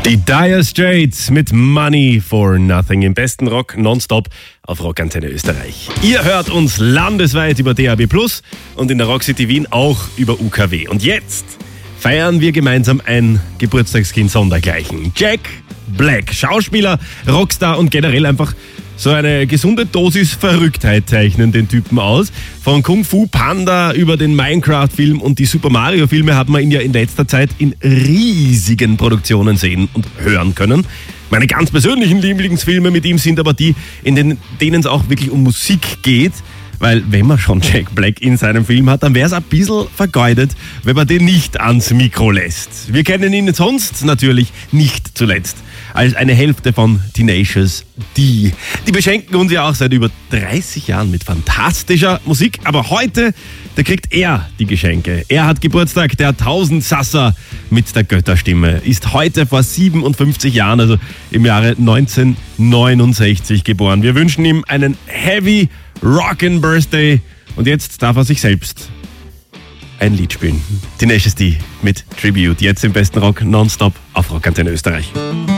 Die Dire Straits mit Money for Nothing im besten Rock nonstop auf Rockantenne Österreich. Ihr hört uns landesweit über DAB+ und in der Rock City Wien auch über UKW. Und jetzt feiern wir gemeinsam ein Geburtstagskind sondergleichen. Jack Black, Schauspieler, Rockstar und generell einfach so eine gesunde Dosis Verrücktheit zeichnen den Typen aus. Von Kung Fu Panda über den Minecraft-Film und die Super Mario-Filme hat man ihn ja in letzter Zeit in riesigen Produktionen sehen und hören können. Meine ganz persönlichen Lieblingsfilme mit ihm sind aber die, in denen es auch wirklich um Musik geht. Weil wenn man schon Jack Black in seinem Film hat, dann wäre es ein bisschen vergeudet, wenn man den nicht ans Mikro lässt. Wir kennen ihn sonst natürlich nicht zuletzt als eine Hälfte von Tenacious D. Die beschenken uns ja auch seit über 30 Jahren mit fantastischer Musik. Aber heute, da kriegt er die Geschenke. Er hat Geburtstag, der Tausendsasser mit der Götterstimme. Ist heute vor 57 Jahren, also im Jahre 1969 geboren. Wir wünschen ihm einen Heavy Rockin' Birthday. Und jetzt darf er sich selbst ein Lied spielen. Tenacious D mit Tribute. Jetzt im besten Rock nonstop auf Rockantenne Österreich.